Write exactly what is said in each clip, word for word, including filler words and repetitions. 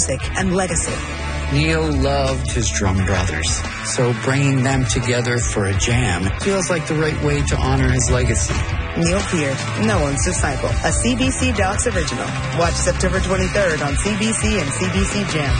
music and legacy. Neil loved his drum brothers, so bringing them together for a jam feels like the right way to honor his legacy. Neil Peart, No One's Disciple, a C B C Docs original. Watch September twenty-third on C B C and C B C Gem.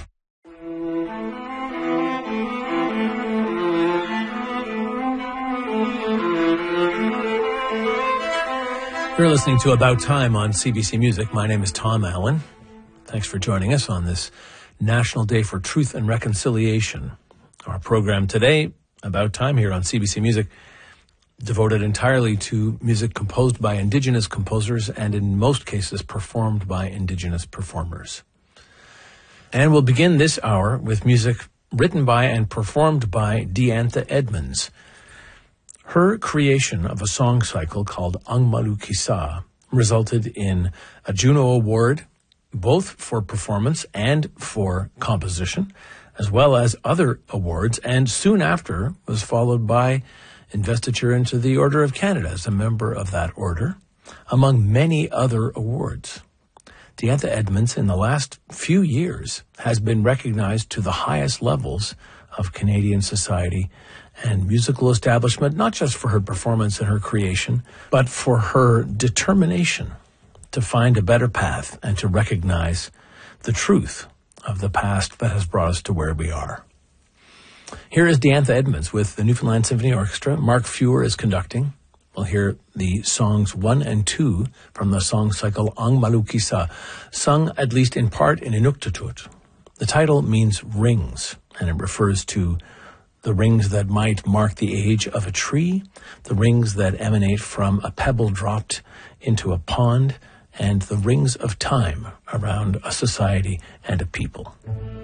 You're listening to About Time on C B C Music. My name is Tom Allen. Thanks for joining us on this National Day for Truth and Reconciliation. Our program today, About Time, here on C B C Music, devoted entirely to music composed by Indigenous composers and in most cases performed by Indigenous performers. And we'll begin this hour with music written by and performed by Diantha Edmonds. Her creation of a song cycle called Ang Malu Kisa resulted in a Juno Award, both for performance and for composition, as well as other awards, and soon after was followed by investiture into the Order of Canada as a member of that order, among many other awards. Diantha Edmonds, in the last few years, has been recognized to the highest levels of Canadian society and musical establishment, not just for her performance and her creation, but for her determination to find a better path and to recognize the truth of the past that has brought us to where we are. Here is Diantha Edmonds with the Newfoundland Symphony Orchestra. Mark Feuer is conducting. We'll hear the songs one and two from the song cycle Ang Malu Kisa, sung at least in part in Inuktitut. The title means rings, and it refers to the rings that might mark the age of a tree, the rings that emanate from a pebble dropped into a pond, and the rings of time around a society and a people.